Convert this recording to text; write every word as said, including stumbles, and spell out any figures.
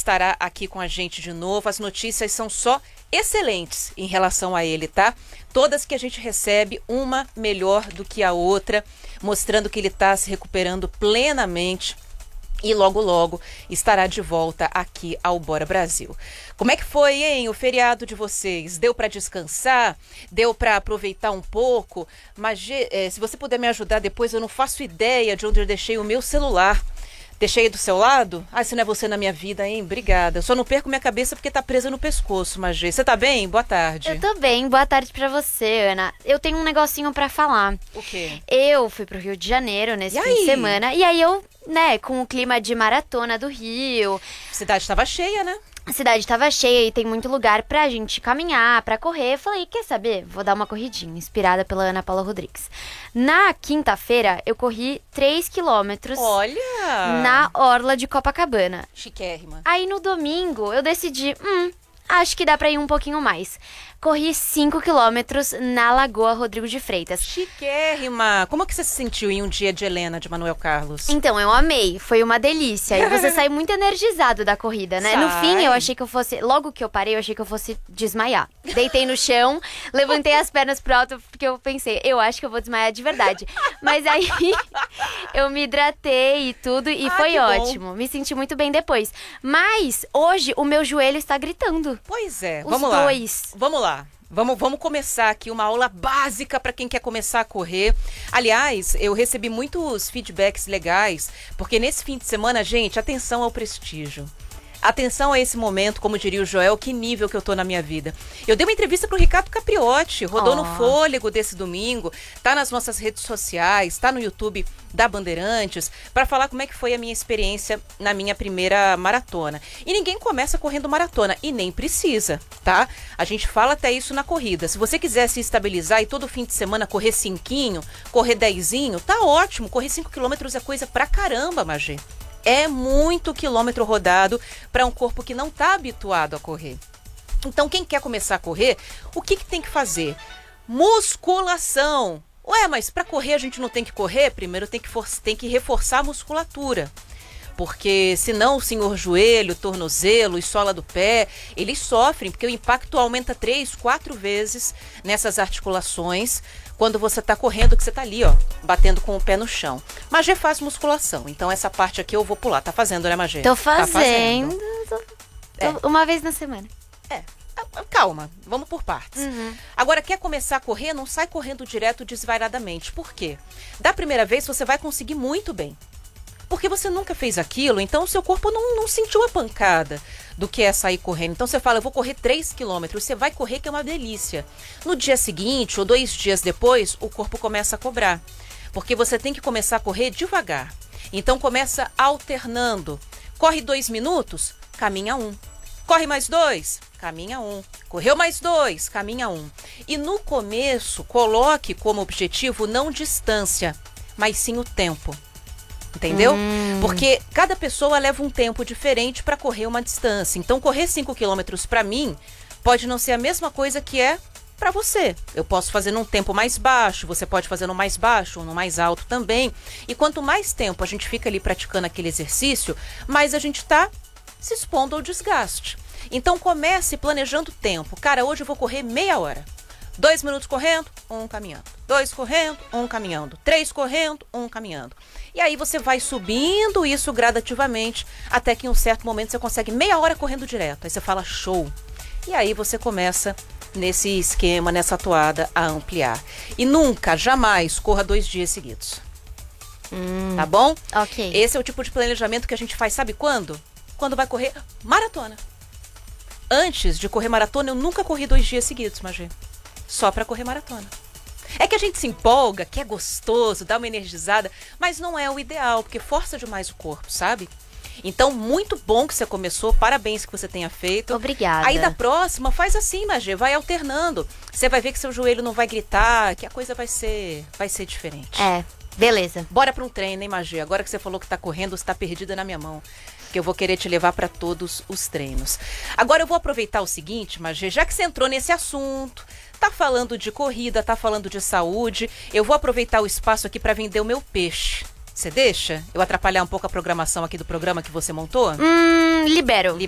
estará aqui com a gente de novo. As notícias são só excelentes em relação a ele, tá? Todas que a gente recebe, uma melhor do que a outra, mostrando que ele está se recuperando plenamente. E logo, logo estará de volta aqui ao Bora Brasil. Como é que foi, hein, o feriado de vocês? Deu para descansar? Deu para aproveitar um pouco? Mas é, se você puder me ajudar depois, eu não faço ideia de onde eu deixei o meu celular. Deixei aí do seu lado? Ah, se não é você na minha vida, hein? Obrigada. Eu só não perco minha cabeça porque tá presa no pescoço, Magê. Você tá bem? Boa tarde. Eu tô bem. Boa tarde pra você, Ana. Eu tenho um negocinho pra falar. O quê? Eu fui pro Rio de Janeiro nesse E fim aí? de semana. E aí eu, né, com o clima de maratona do Rio. A cidade tava cheia, né? A cidade tava cheia e tem muito lugar pra gente caminhar, pra correr. Eu falei, quer saber? Vou dar uma corridinha, inspirada pela Ana Paula Rodrigues. Na quinta-feira, eu corri três quilômetros Olha! na orla de Copacabana. Chiquérrima. Aí no domingo, eu decidi, hum, acho que dá pra ir um pouquinho mais. Corri cinco quilômetros na Lagoa Rodrigo de Freitas. Chiquérrima. Como que você se sentiu em um dia de Helena, de Manuel Carlos? Então, eu amei, foi uma delícia. E você sai muito energizado da corrida, né? Sai. No fim, eu achei que eu fosse... Logo que eu parei, eu achei que eu fosse desmaiar. Deitei no chão, levantei as pernas pro alto, porque eu pensei, eu acho que eu vou desmaiar de verdade. Mas aí, eu me hidratei e tudo, e Ah, foi que bom. ótimo. Me senti muito bem depois. Mas, hoje, o meu joelho está gritando. Pois é, Os vamos lá. dois. Vamos lá. Vamos, vamos começar aqui uma aula básica para quem quer começar a correr. Aliás, eu recebi muitos feedbacks legais, porque nesse fim de semana, gente, atenção ao prestígio. Atenção a esse momento, como diria o Joel, que nível que eu tô na minha vida. Eu dei uma entrevista pro Ricardo Capriotti, rodou Oh. no Fôlego desse domingo, tá nas nossas redes sociais, tá no YouTube da Bandeirantes, para falar como é que foi a minha experiência na minha primeira maratona. E ninguém começa correndo maratona, e nem precisa, tá? A gente fala até isso na corrida. Se você quiser se estabilizar e todo fim de semana correr cinquinho, correr dezinho, tá ótimo. Correr cinco quilômetros é coisa pra caramba, Magê. É muito quilômetro rodado para um corpo que não está habituado a correr. Então, quem quer começar a correr, o que, que tem que fazer? Musculação. Ué, mas para correr a gente não tem que correr? Primeiro tem que, for- tem que reforçar a musculatura. Porque senão o senhor joelho, tornozelo e sola do pé, eles sofrem, porque o impacto aumenta três, quatro vezes nessas articulações quando você está correndo, que você está ali, ó, batendo com o pé no chão. Magê faz musculação, então essa parte aqui eu vou pular. Tá fazendo, né, Magê? Tô Tá fazendo, tô- É. tô- uma vez na semana. É, calma, vamos por partes. Uhum. Agora, quer começar a correr, não sai correndo direto desvairadamente. Por quê? Da primeira vez você vai conseguir muito bem. Porque você nunca fez aquilo, então o seu corpo não, não sentiu a pancada do que é sair correndo. Então você fala, eu vou correr três quilômetros, você vai correr que é uma delícia. No dia seguinte ou dois dias depois, o corpo começa a cobrar. Porque você tem que começar a correr devagar. Então começa alternando. Corre dois minutos, caminha um. Corre mais dois, caminha um. Correu mais dois, caminha um. E no começo, coloque como objetivo não distância, mas sim o tempo. Entendeu? Hum. Porque cada pessoa leva um tempo diferente para correr uma distância. Então, correr cinco quilômetros para mim pode não ser a mesma coisa que é para você. Eu posso fazer num tempo mais baixo, você pode fazer no mais baixo ou no mais alto também. E quanto mais tempo a gente fica ali praticando aquele exercício, mais a gente está se expondo ao desgaste. Então, comece planejando o tempo. Cara, hoje eu vou correr meia hora. Dois minutos correndo, um caminhando. Dois correndo, um caminhando. Três correndo, um caminhando. E aí você vai subindo isso gradativamente, até que em um certo momento você consegue meia hora correndo direto. Aí você fala, show. E aí você começa nesse esquema, nessa toada, a ampliar. E nunca, jamais, corra dois dias seguidos. Hum. Tá bom? Ok. Esse é o tipo de planejamento que a gente faz, sabe quando? Quando vai correr maratona. Antes de correr maratona, eu nunca corri dois dias seguidos, Magê. Só pra correr maratona. É que a gente se empolga, que é gostoso, dá uma energizada, mas não é o ideal, porque força demais o corpo, sabe? Então, muito bom que você começou, parabéns que você tenha feito. Obrigada. Aí da próxima, faz assim, Magê, vai alternando. Você vai ver que seu joelho não vai gritar, que a coisa vai ser, vai ser diferente. É, beleza. Bora pra um treino, hein, Magê? Agora que você falou que tá correndo, você tá perdida na minha mão. Que eu vou querer te levar para todos os treinos. Agora eu vou aproveitar o seguinte, Magê, já que você entrou nesse assunto, tá falando de corrida, tá falando de saúde, eu vou aproveitar o espaço aqui para vender o meu peixe. Você deixa eu atrapalhar um pouco a programação aqui do programa que você montou? Hum, libero.